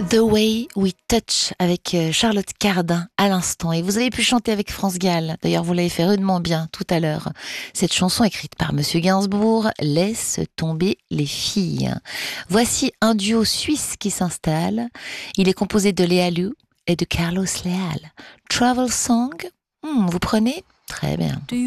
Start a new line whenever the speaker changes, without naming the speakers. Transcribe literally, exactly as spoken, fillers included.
The Way We Touch avec euh, Charlotte Cardin à l'instant. Et vous avez pu chanter avec France Gall. D'ailleurs, vous l'avez fait rudement bien tout à l'heure. Cette chanson écrite par Monsieur Gainsbourg, Laisse tomber les filles. Voici un duo suisse qui s'installe. Il est composé de Léa Lou et de Carlos Leal. Travel Song, hmm, vous prenez ? Très bien.